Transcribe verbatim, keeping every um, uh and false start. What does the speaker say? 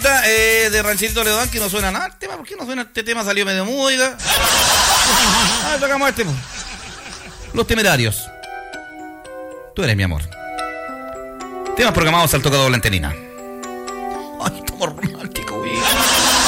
Oiga, eh, de Rancherito Leodán, que no suena nada el tema. ¿Por qué no suena este tema? Salió medio mudo, oiga. Ah, tocamos este. Los Temerarios. Tú eres mi amor. Temas programados al tocador de la antenina. Ay, estamos románticos, oiga.